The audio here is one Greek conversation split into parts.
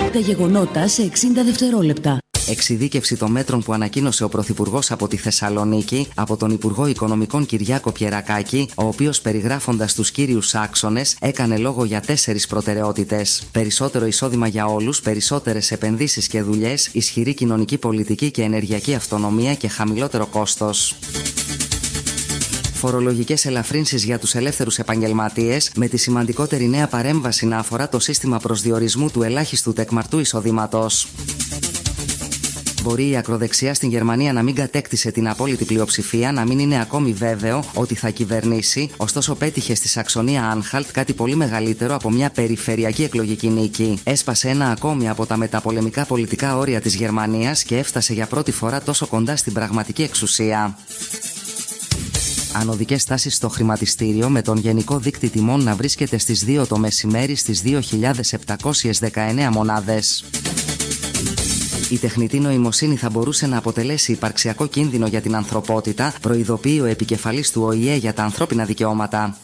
Τα γεγονότα σε 60 δευτερόλεπτα. Εξειδίκευση των μέτρων που ανακοίνωσε ο Πρωθυπουργός από τη Θεσσαλονίκη, από τον Υπουργό Οικονομικών Κυριάκο Πιερακάκη, ο οποίος περιγράφοντας τους κύριους άξονες έκανε λόγο για 4 προτεραιότητες. Περισσότερο εισόδημα για όλους, περισσότερες επενδύσεις και δουλειές, ισχυρή κοινωνική πολιτική και ενεργειακή αυτονομία και χαμηλότερο κόστος. Φορολογικές ελαφρύνσεις για τους ελεύθερους επαγγελματίες, με τη σημαντικότερη νέα παρέμβαση να αφορά το σύστημα προσδιορισμού του ελάχιστου τεκμαρτού εισοδήματος. Μπορεί η ακροδεξιά στην Γερμανία να μην κατέκτησε την απόλυτη πλειοψηφία, να μην είναι ακόμη βέβαιο ότι θα κυβερνήσει, ωστόσο πέτυχε στη Σαξονία-Άνχαλτ κάτι πολύ μεγαλύτερο από μια περιφερειακή εκλογική νίκη. Έσπασε ένα ακόμη από τα μεταπολεμικά πολιτικά όρια της Γερμανίας και έφτασε για πρώτη φορά τόσο κοντά στην πραγματική εξουσία. Ανωδικές τάσεις στο χρηματιστήριο, με τον γενικό δείκτη τιμών να βρίσκεται στις 2 το μεσημέρι στις 2.719 μονάδες. Η τεχνητή νοημοσύνη θα μπορούσε να αποτελέσει υπαρξιακό κίνδυνο για την ανθρωπότητα, προειδοποιεί ο επικεφαλής του ΟΗΕ για τα ανθρώπινα δικαιώματα.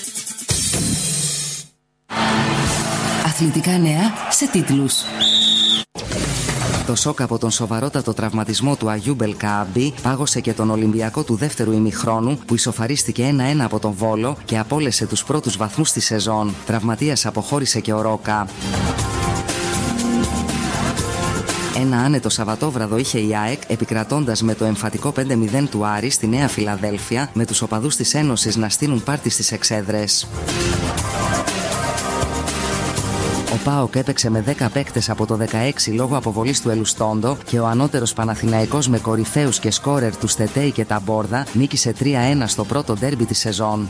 Αθλητικά νέα σε τίτλους. Το σοκ από τον σοβαρότατο τραυματισμό του Αγιούμπ El Kaabi πάγωσε και τον Ολυμπιακό του δεύτερου ημιχρόνου, που ισοφαρίστηκε 1-1 από τον Βόλο και απόλυσε τους πρώτους βαθμούς της σεζόν. Τραυματίας αποχώρησε και ο Ρόκα. Ένα άνετο Σαββατόβραδο είχε η ΑΕΚ, επικρατώντας με το εμφατικό 5-0 του Άρη στη Νέα Φιλαδέλφια, με τους οπαδούς της Ένωσης να στείλουν πάρτι στις εξέδρες. Ο ΠΑΟΚ έπαιξε με 10 παίκτες από το 16 λόγω αποβολής του Ελουστόντο και ο ανώτερος Παναθηναϊκός, με κορυφαίους και σκόρερ του Στετέι και Ταμπόρδα, νίκησε 3-1 στο πρώτο ντέρμπι της σεζόν.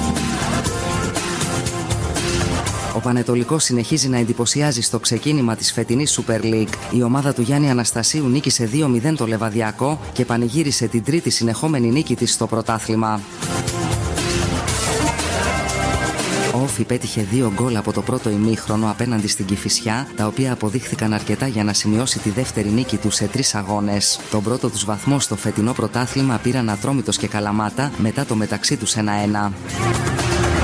Ο Πανετολικός συνεχίζει να εντυπωσιάζει στο ξεκίνημα της φετινής Super League. Η ομάδα του Γιάννη Αναστασίου νίκησε 2-0 το Λεβαδιακό και πανηγύρισε την τρίτη συνεχόμενη νίκη της στο πρωτάθλημα. Ο Όφι πέτυχε 2 γκολ από το πρώτο ημίχρονο απέναντι στην Κηφισιά, τα οποία αποδείχθηκαν αρκετά για να σημειώσει τη δεύτερη νίκη του σε 3 αγώνες. Τον πρώτο τους βαθμό στο φετινό πρωτάθλημα πήραν Ατρόμητος και Καλαμάτα μετά το μεταξύ τους 1-1.